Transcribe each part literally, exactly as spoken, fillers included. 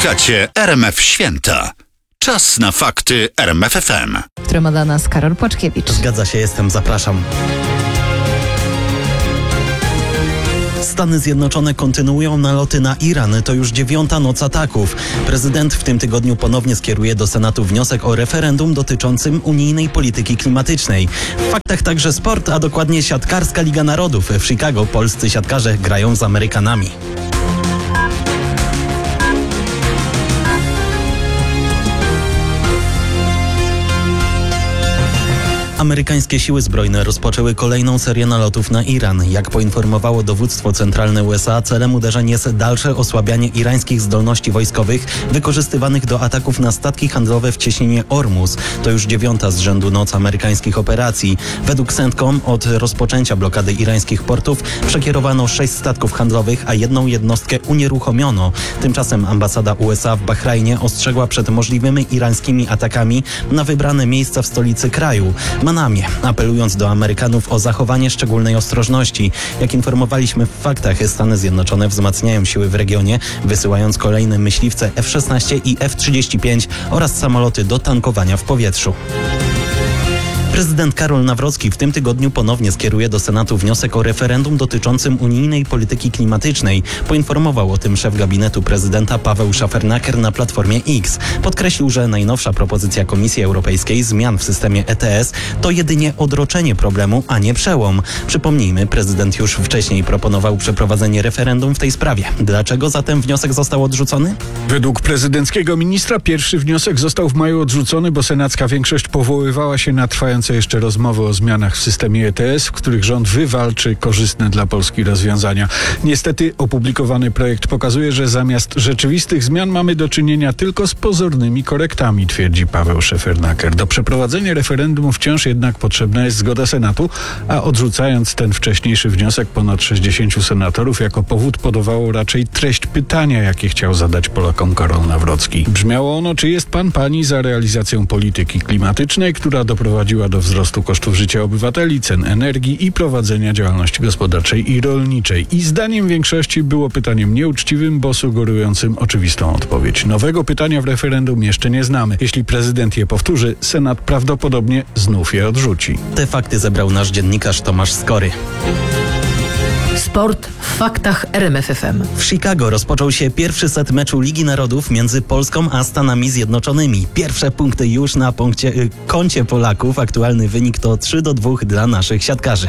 Słuchacie R M F Święta. Czas na fakty R M F F M. Które ma dla nas Karol Płaczkiewicz. Zgadza się, jestem, zapraszam. Stany Zjednoczone kontynuują naloty na Iran. To już dziewiąta noc ataków. Prezydent w tym tygodniu ponownie skieruje do Senatu wniosek o referendum dotyczącym unijnej polityki klimatycznej. W faktach także sport, a dokładnie siatkarska Liga Narodów. W Chicago polscy siatkarze grają z Amerykanami. Amerykańskie siły zbrojne rozpoczęły kolejną serię nalotów na Iran. Jak poinformowało dowództwo centralne U S A, celem uderzeń jest dalsze osłabianie irańskich zdolności wojskowych wykorzystywanych do ataków na statki handlowe w cieśninie Ormus. To już dziewiąta z rzędu noc amerykańskich operacji. Według CENTCOM od rozpoczęcia blokady irańskich portów przekierowano sześć statków handlowych, a jedną jednostkę unieruchomiono. Tymczasem ambasada U S A w Bahrajnie ostrzegła przed możliwymi irańskimi atakami na wybrane miejsca w stolicy kraju. Manamie, apelując do Amerykanów o zachowanie szczególnej ostrożności. Jak informowaliśmy w faktach, Stany Zjednoczone wzmacniają siły w regionie, wysyłając kolejne myśliwce F szesnaście i F trzydzieści pięć oraz samoloty do tankowania w powietrzu. Prezydent Karol Nawrocki w tym tygodniu ponownie skieruje do Senatu wniosek o referendum dotyczącym unijnej polityki klimatycznej. Poinformował o tym szef gabinetu prezydenta Paweł Szafernaker na Platformie X. Podkreślił, że najnowsza propozycja Komisji Europejskiej zmian w systemie E T S to jedynie odroczenie problemu, a nie przełom. Przypomnijmy, prezydent już wcześniej proponował przeprowadzenie referendum w tej sprawie. Dlaczego zatem wniosek został odrzucony? Według prezydenckiego ministra pierwszy wniosek został w maju odrzucony, bo senacka większość powoływała się na trwające jeszcze rozmowy o zmianach w systemie E T S, w których rząd wywalczy korzystne dla Polski rozwiązania. Niestety opublikowany projekt pokazuje, że zamiast rzeczywistych zmian mamy do czynienia tylko z pozornymi korektami, twierdzi Paweł Szefernaker. Do przeprowadzenia referendum wciąż jednak potrzebna jest zgoda Senatu, a odrzucając ten wcześniejszy wniosek ponad sześćdziesięciu senatorów jako powód podawało raczej treść pytania, jakie chciał zadać Polakom Karol Nawrocki. Brzmiało ono: czy jest pan, pani za realizacją polityki klimatycznej, która doprowadziła do wzrostu kosztów życia obywateli, cen energii i prowadzenia działalności gospodarczej i rolniczej. I zdaniem większości było pytaniem nieuczciwym, bo sugerującym oczywistą odpowiedź. Nowego pytania w referendum jeszcze nie znamy. Jeśli prezydent je powtórzy, Senat prawdopodobnie znów je odrzuci. Te fakty zebrał nasz dziennikarz Tomasz Skory. Sport w faktach R M F F M. W Chicago rozpoczął się pierwszy set meczu Ligi Narodów między Polską a Stanami Zjednoczonymi. Pierwsze punkty już na punkcie, y, koncie Polaków. Aktualny wynik to trzy do dwóch dla naszych siatkarzy.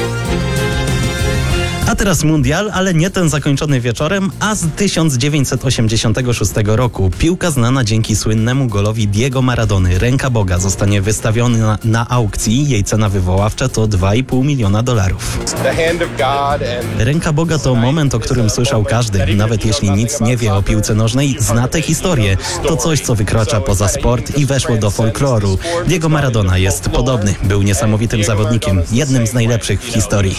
A teraz mundial, ale nie ten zakończony wieczorem, a z tysiąc dziewięćset osiemdziesiątego szóstego roku. Piłka znana dzięki słynnemu golowi Diego Maradony, Ręka Boga, zostanie wystawiona na, na aukcji. Jej cena wywoławcza to dwa i pół miliona dolarów. Ręka Boga to moment, o którym słyszał każdy. Nawet jeśli nic nie wie o piłce nożnej, zna tę historię. To coś, co wykracza poza sport i weszło do folkloru. Diego Maradona jest podobny. Był niesamowitym zawodnikiem, jednym z najlepszych w historii.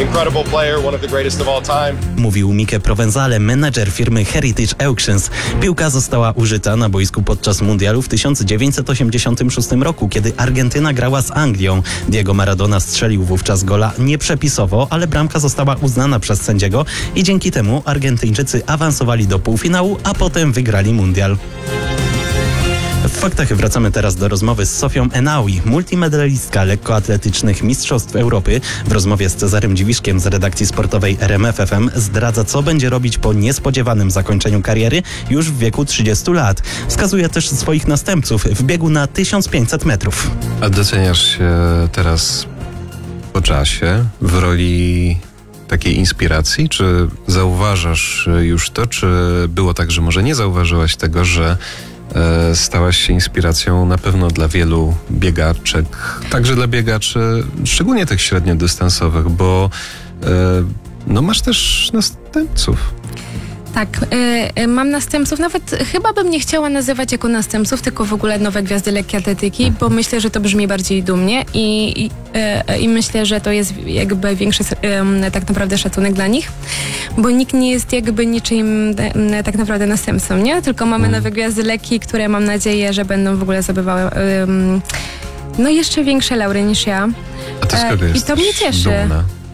Mówił Mike Provenzale, menedżer firmy Heritage Auctions. Piłka została użyta na boisku podczas mundialu w tysiąc dziewięćset osiemdziesiątym szóstym roku, kiedy Argentyna grała z Anglią. Diego Maradona strzelił wówczas gola nieprzepisowo, ale bramka została uznana przez sędziego i dzięki temu Argentyńczycy awansowali do półfinału, a potem wygrali mundial. W faktach wracamy teraz do rozmowy z Sofią Enaui, multimedalistka lekkoatletycznych Mistrzostw Europy. W rozmowie z Cezarym Dziwiszkiem z redakcji sportowej R M F F M zdradza, co będzie robić po niespodziewanym zakończeniu kariery już w wieku trzydziestu lat. Wskazuje też swoich następców w biegu na tysiąc pięćset metrów. A doceniasz się teraz po czasie w roli takiej inspiracji? Czy zauważasz już to, czy było tak, że może nie zauważyłaś tego, że stałaś się inspiracją na pewno dla wielu biegaczek, także dla biegaczy, szczególnie tych średniodystansowych, bo no masz też następców. Tak, y, mam następców, nawet chyba bym nie chciała nazywać jako następców, tylko w ogóle nowe gwiazdy lekkiej atletyki, bo myślę, że to brzmi bardziej dumnie i, i, y, i myślę, że to jest jakby większy y, tak naprawdę szacunek dla nich, bo nikt nie jest jakby niczym y, tak naprawdę następcą, nie? Tylko mamy nowe gwiazdy lekkiej, które mam nadzieję, że będą w ogóle zdobywały y, no jeszcze większe laury niż ja. A to z kogo y, jesteś I to mnie cieszy. dumna?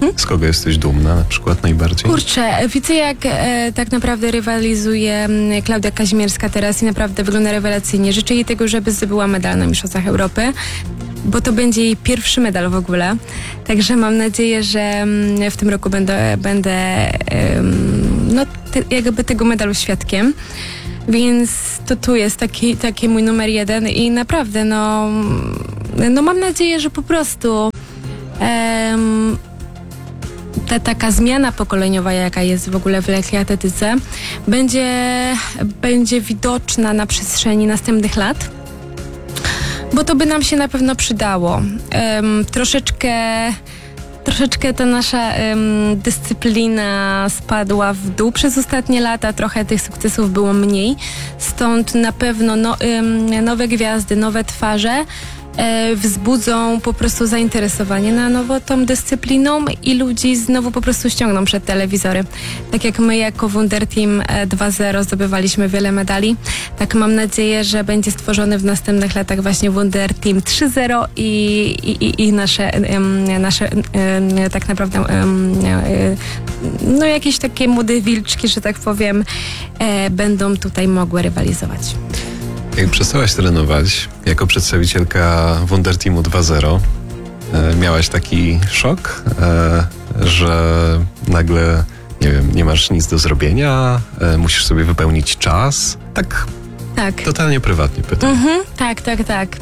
Z kogo jesteś dumna na przykład najbardziej? Kurczę, widzę jak e, tak naprawdę rywalizuje m, Klaudia Kazimierska teraz i naprawdę wygląda rewelacyjnie. Życzę jej tego, żeby zdobyła medal na Mistrzostwach Europy, bo to będzie jej pierwszy medal w ogóle. Także mam nadzieję, że m, w tym roku będę, będę em, no, te, jakby tego medalu świadkiem. Więc to tu jest taki, taki mój numer jeden i naprawdę no, no mam nadzieję, że po prostu em, ta taka zmiana pokoleniowa, jaka jest w ogóle w lekkiej atletyce, będzie, będzie widoczna na przestrzeni następnych lat, bo to by nam się na pewno przydało. Um, troszeczkę, troszeczkę ta nasza um, dyscyplina spadła w dół przez ostatnie lata, trochę tych sukcesów było mniej, stąd na pewno no, um, nowe gwiazdy, nowe twarze E, wzbudzą po prostu zainteresowanie na nowo tą dyscypliną i ludzi znowu po prostu ściągną przed telewizory. Tak jak my jako Wunder Team dwa zero zdobywaliśmy wiele medali, tak mam nadzieję, że będzie stworzony w następnych latach właśnie Wunder Team trzy zero i, i, i nasze, um, nasze um, tak naprawdę um, no jakieś takie młode wilczki, że tak powiem, e, będą tutaj mogły rywalizować. Jak przestałaś trenować jako przedstawicielka Wunder Teamu dwa zero, e, miałaś taki szok, e, że nagle, nie wiem, nie masz nic do zrobienia, e, musisz sobie wypełnić czas? Tak, Tak. totalnie prywatnie pytam. Mhm, tak, tak, tak.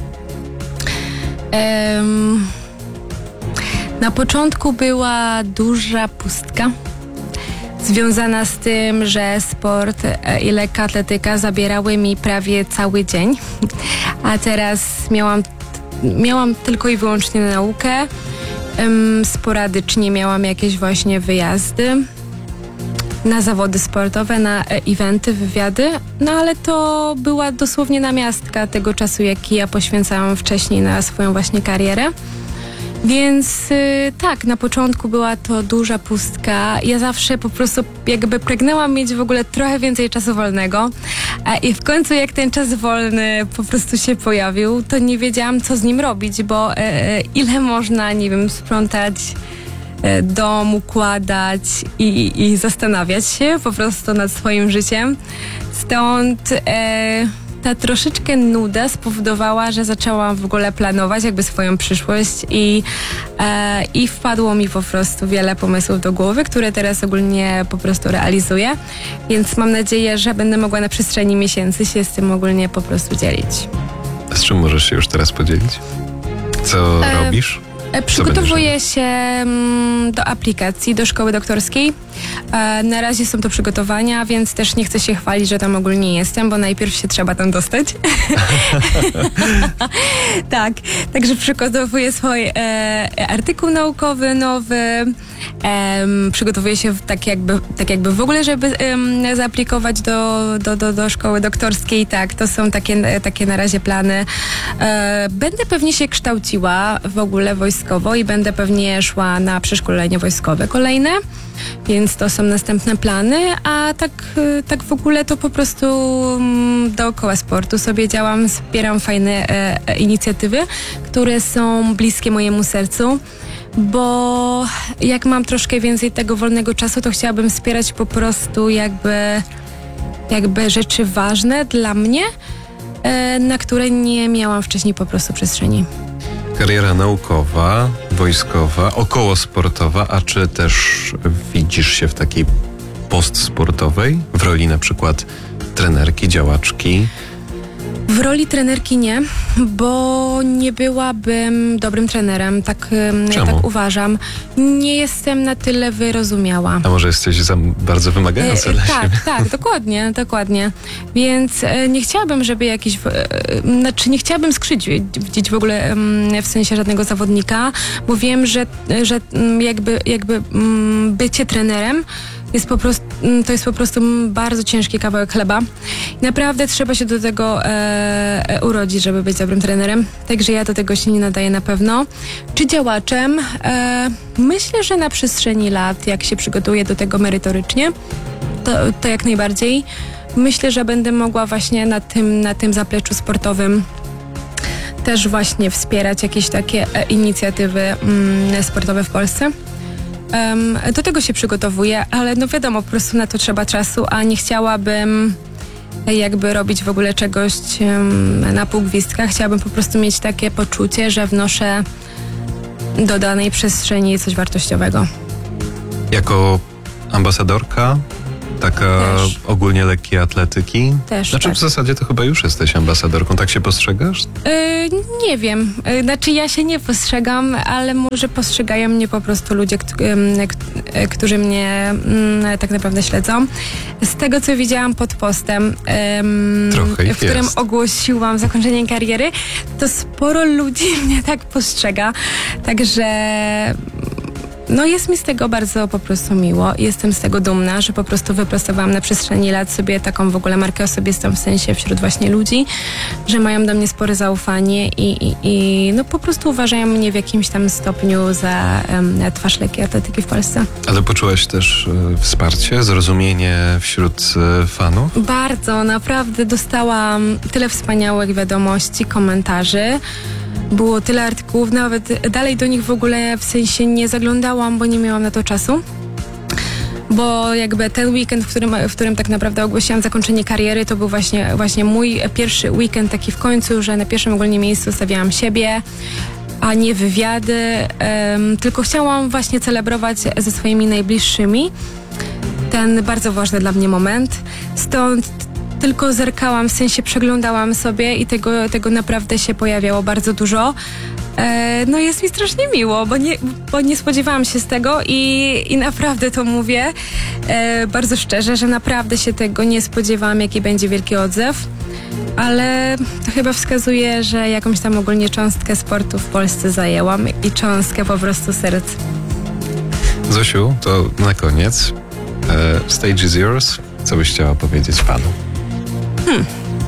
Em, na początku była duża pustka związana z tym, że sport e, i lekka atletyka zabierały mi prawie cały dzień, a teraz miałam, miałam tylko i wyłącznie naukę. Em, sporadycznie miałam jakieś właśnie wyjazdy na zawody sportowe, na e, eventy, wywiady, no ale to była dosłownie namiastka tego czasu, jaki ja poświęcałam wcześniej na swoją właśnie karierę. Więc y, tak, na początku była to duża pustka. Ja zawsze po prostu jakby pragnęłam mieć w ogóle trochę więcej czasu wolnego. A i w końcu jak ten czas wolny po prostu się pojawił, to nie wiedziałam, co z nim robić, bo y, ile można, nie wiem, sprzątać y, dom, układać i, i zastanawiać się po prostu nad swoim życiem. Stąd y, ta troszeczkę nuda spowodowała, że zaczęłam w ogóle planować jakby swoją przyszłość i, e, i wpadło mi po prostu wiele pomysłów do głowy, które teraz ogólnie po prostu realizuję, więc mam nadzieję, że będę mogła na przestrzeni miesięcy się z tym ogólnie po prostu dzielić. Z czym możesz się już teraz podzielić? Co E, robisz? E, Przygotowuję się mm, do aplikacji, do szkoły doktorskiej. E, na razie są to przygotowania, więc też nie chcę się chwalić, że tam ogólnie jestem, bo najpierw się trzeba tam dostać. Tak, także przygotowuję swój e, artykuł naukowy nowy. E, przygotowuję się w, tak, jakby, tak jakby w ogóle, żeby e, zaaplikować do, do, do, do szkoły doktorskiej. Tak, to są takie, takie na razie plany. E, będę pewnie się kształciła w ogóle wojskowo i będę pewnie szła na przeszkolenie wojskowe kolejne, więc to są następne plany, a tak, tak w ogóle to po prostu dookoła sportu sobie działam, wspieram fajne e, inicjatywy, które są bliskie mojemu sercu, bo jak mam troszkę więcej tego wolnego czasu, to chciałabym wspierać po prostu jakby, jakby rzeczy ważne dla mnie, e, na które nie miałam wcześniej po prostu przestrzeni. Kariera naukowa, wojskowa, okołosportowa, a czy też widzisz się w takiej postsportowej, w roli na przykład trenerki, działaczki? W roli trenerki nie, bo nie byłabym dobrym trenerem, tak, Czemu? tak uważam. Nie jestem na tyle wyrozumiała. A może jesteś za bardzo wymagająca E, dla tak, siebie? tak, dokładnie, dokładnie. Więc e, nie chciałabym, żeby jakiś, e, e, znaczy nie chciałabym skrzywdzić w ogóle em, w sensie żadnego zawodnika, bo wiem, że, że m, jakby, jakby m, bycie trenerem jest po prostu, to jest po prostu bardzo ciężki kawałek chleba. Naprawdę trzeba się do tego e, e, urodzić, żeby być dobrym trenerem. Także ja do tego się nie nadaję na pewno. Czy działaczem? E, myślę, że na przestrzeni lat, jak się przygotuję do tego merytorycznie, to, to jak najbardziej. Myślę, że będę mogła właśnie na tym, na tym zapleczu sportowym też właśnie wspierać jakieś takie e, inicjatywy mm, sportowe w Polsce. em, do tego się przygotowuję, ale no wiadomo, po prostu na to trzeba czasu, a nie chciałabym jakby robić w ogóle czegoś em, na pół gwizdka. Chciałabym po prostu mieć takie poczucie, że wnoszę do danej przestrzeni coś wartościowego. Jako ambasadorka, taka Też. ogólnie lekkiej atletyki. Też, Znaczy tak. w zasadzie to chyba już jesteś ambasadorką, tak się postrzegasz? Yy, nie wiem. Yy, znaczy ja się nie postrzegam, ale może postrzegają mnie po prostu ludzie, kt- ym, k- y, którzy mnie ym, tak naprawdę śledzą. Z tego, co widziałam pod postem, ym, Trochę ich w którym jest. ogłosiłam zakończenie kariery, to sporo ludzi mnie tak postrzega. Także no jest mi z tego bardzo po prostu miło. Jestem z tego dumna, że po prostu wyprostowałam na przestrzeni lat sobie taką w ogóle markę osobistą, w sensie wśród właśnie ludzi, że mają do mnie spore zaufanie i, i, i no po prostu uważają mnie w jakimś tam stopniu za um, twarz lekkiej atletyki w Polsce. Ale poczułaś też e, wsparcie, zrozumienie wśród e, fanów? Bardzo, naprawdę dostałam tyle wspaniałych wiadomości, komentarzy. Było tyle artykułów, nawet dalej do nich w ogóle w sensie nie zaglądałam, bo nie miałam na to czasu. Bo jakby ten weekend, w którym, w którym tak naprawdę ogłosiłam zakończenie kariery, to był właśnie, właśnie mój pierwszy weekend taki w końcu, że na pierwszym ogólnie miejscu stawiałam siebie, a nie wywiady, um, tylko chciałam właśnie celebrować ze swoimi najbliższymi ten bardzo ważny dla mnie moment. Stąd tylko zerkałam, w sensie przeglądałam sobie i tego, tego naprawdę się pojawiało bardzo dużo. E, no jest mi strasznie miło, bo nie, bo nie spodziewałam się z tego i, i naprawdę to mówię e, bardzo szczerze, że naprawdę się tego nie spodziewałam, jaki będzie wielki odzew. Ale to chyba wskazuje, że jakąś tam ogólnie cząstkę sportu w Polsce zajęłam i cząstkę po prostu serc. Zosiu, to na koniec. E, stage is yours. Co byś chciała powiedzieć panu? Hmm.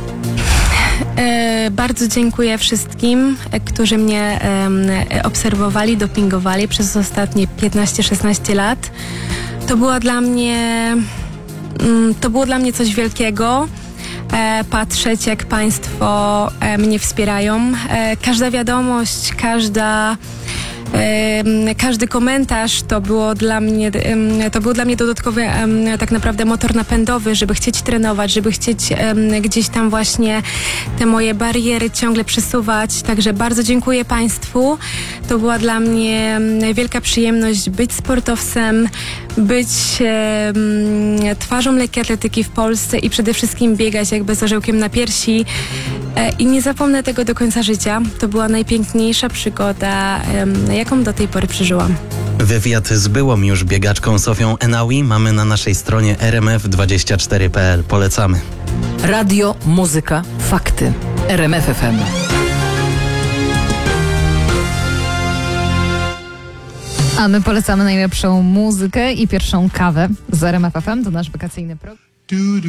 E, bardzo dziękuję wszystkim, e, którzy mnie e, obserwowali, dopingowali przez ostatnie piętnaście szesnaście lat. To było dla mnie mm, to było dla mnie coś wielkiego. E, patrzeć, jak państwo e, mnie wspierają. E, każda wiadomość, każda każdy komentarz to było dla mnie to był dla mnie dodatkowy tak naprawdę motor napędowy, żeby chcieć trenować, żeby chcieć gdzieś tam właśnie te moje bariery ciągle przesuwać. Także bardzo dziękuję państwu. To była dla mnie wielka przyjemność być sportowcem, być twarzą lekkiej atletyki w Polsce i przede wszystkim biegać jakby z orzełkiem na piersi. I nie zapomnę tego do końca życia. To była najpiękniejsza przygoda, jaką do tej pory przeżyłam. Wywiad z byłą już biegaczką Sofią Enaui mamy na naszej stronie r m f dwadzieścia cztery kropka p l. Polecamy. Radio, muzyka, fakty. R M F F M. A my polecamy najlepszą muzykę i pierwszą kawę z R M F F M. To nasz wakacyjny program.